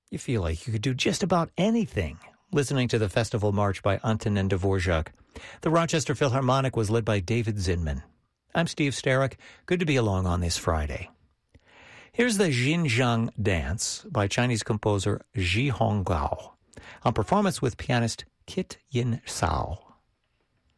You feel like you could do just about anything listening to the Festival March by Antonin Dvorak. The Rochester Philharmonic was led by David Zinman. I'm Steve Sterrick. Good to be along on this Friday. Here's the Xinjiang Dance by Chinese composer Zhi Honggao, on performance with pianist Kit Yin Sao.